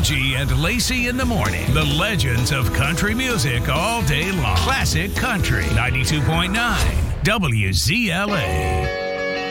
Angie and Lacey in the morning. The legends of country music all day long. Classic Country 92.9 WZLA.